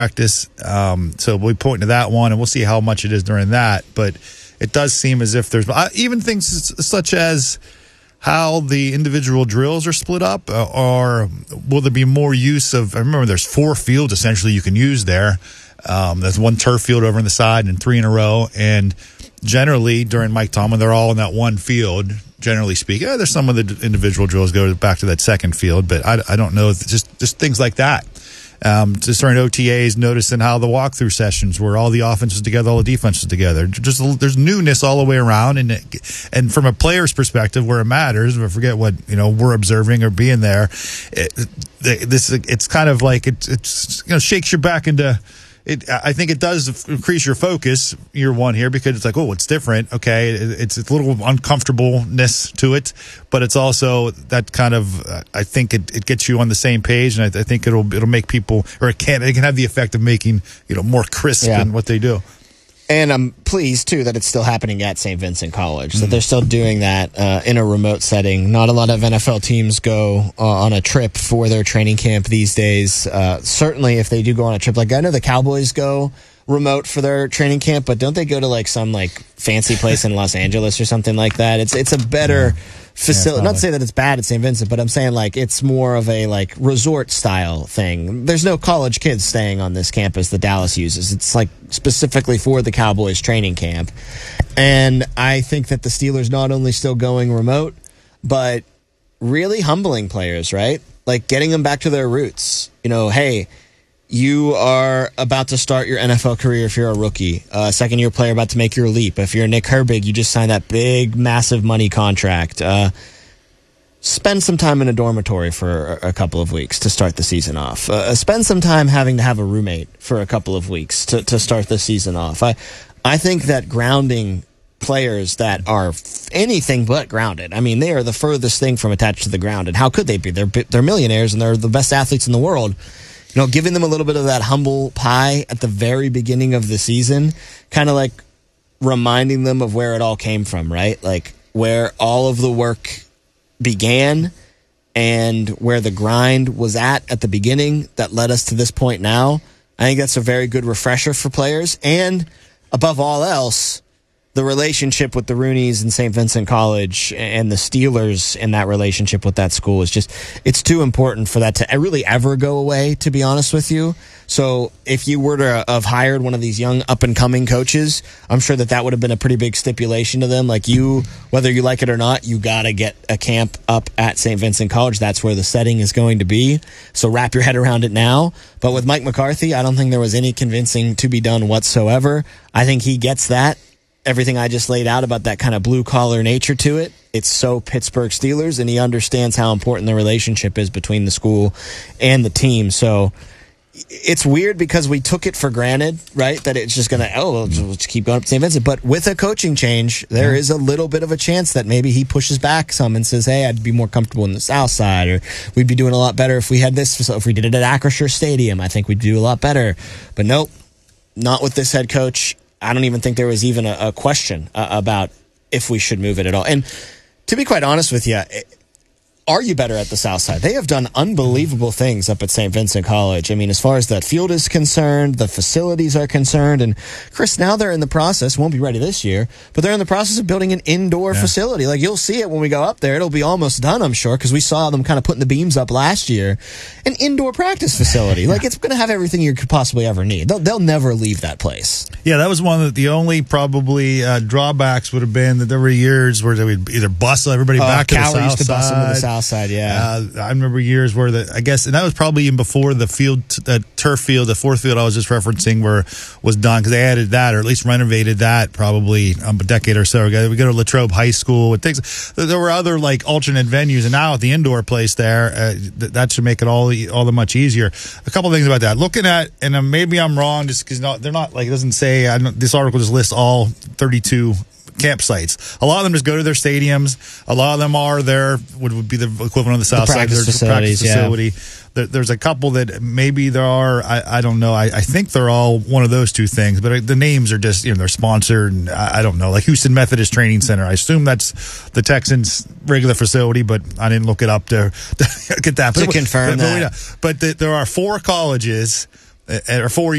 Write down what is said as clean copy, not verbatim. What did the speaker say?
practice. So we'll be pointing to that one, and we'll see how much it is during that. But it does seem as if there's even things such as how the individual drills are split up, or will there be more use of? I remember there's 4 fields essentially you can use there. There's 1 turf field over on the side and 3 in a row. And generally during Mike Tomlin, they're all in that one field. Generally speaking, there's some of the individual drills go back to that second field, but I don't know. Just things like that. Just during OTAs, noticing how the walkthrough sessions where all the offenses together, all the defenses together. Just there's newness all the way around, and from a player's perspective, where it matters. I forget what we're observing or being there. It's kind of like it shakes you back into. I think it does increase your focus year one here because it's like, oh, it's different. Okay, it's a little uncomfortableness to it, but it's also that kind of. I think it gets you on the same page, and I think it'll make people, or it can have the effect of making more crisp in what they do. And I'm pleased, too, that it's still happening at St. Vincent College, that they're still doing that in a remote setting. Not a lot of NFL teams go on a trip for their training camp these days. Certainly, if they do go on a trip, like I know the Cowboys go remote for their training camp, but don't they go to some fancy place in Los Angeles or something like that? It's a better facility. Not to say that it's bad at St. Vincent, but I'm saying it's more of a resort style thing. There's no college kids staying on this campus that Dallas uses. It's specifically for the Cowboys training camp. And I think that the Steelers not only still going remote, but really humbling players, right? Getting them back to their roots. Hey, you are about to start your NFL career if you're a rookie. Second-year player about to make your leap. If you're Nick Herbig, you just signed that big, massive money contract. Spend some time in a dormitory for a couple of weeks to start the season off. Spend some time having to have a roommate for a couple of weeks to start the season off. I think that grounding players that are anything but grounded. I mean, they are the furthest thing from attached to the ground. And how could they be? They're millionaires, and they're the best athletes in the world. Giving them a little bit of that humble pie at the very beginning of the season, kind of reminding them of where it all came from, right? Where all of the work began and where the grind was at the beginning that led us to this point now. I think that's a very good refresher for players. And above all else, the relationship with the Rooneys and St. Vincent College and the Steelers in that relationship with that school is it's too important for that to really ever go away, to be honest with you. So if you were to have hired one of these young up-and-coming coaches, I'm sure that would have been a pretty big stipulation to them. Whether you like it or not, you got to get a camp up at St. Vincent College. That's where the setting is going to be. So wrap your head around it now. But with Mike McCarthy, I don't think there was any convincing to be done whatsoever. I think he gets that. Everything I just laid out about that kind of blue-collar nature to it, it's so Pittsburgh Steelers, and he understands how important the relationship is between the school and the team. So it's weird because we took it for granted, right, that it's just going to, we'll just keep going up to St. Vincent. But with a coaching change, there is a little bit of a chance that maybe he pushes back some and says, hey, I'd be more comfortable in the South Side, or we'd be doing a lot better if we had this. So if we did it at Acrisure Stadium, I think we'd do a lot better. But nope, not with this head coach. I don't even think there was even a question about if we should move it at all. And to be quite honest with you, are you better at the South Side? They have done unbelievable things up at St. Vincent College. I mean, as far as that field is concerned, the facilities are concerned. And, Chris, now they're in the process, won't be ready this year, but they're in the process of building an indoor facility. You'll see it when we go up there. It'll be almost done, I'm sure, because we saw them kind of putting the beams up last year. An indoor practice facility. It's going to have everything you could possibly ever need. They'll never leave that place. Yeah, that was one of the only probably drawbacks would have been that there were years where they would either bus everybody back to the South Side. Used to bus them to the South Side, yeah. I remember years where and that was probably even before the turf field, the fourth field I was just referencing was done, because they added that, or at least renovated that probably a decade or so ago. We go to Latrobe High School and things. There were other alternate venues, and now at the indoor place there, that should make it all the much easier. A couple of things about that. Looking at, and maybe I'm wrong, just because they're not it doesn't say. This article just lists all 32 campsites. A lot of them just go to their stadiums. A lot of them are would be the equivalent of the South Side. There's a practice facility. There's a couple that maybe there are. I don't know. I think they're all one of those two things. But the names are just they're sponsored. And I don't know. Like Houston Methodist Training Center. I assume that's the Texans' regular facility, but I didn't look it up to get that to confirm that. But there are 4 colleges. or 4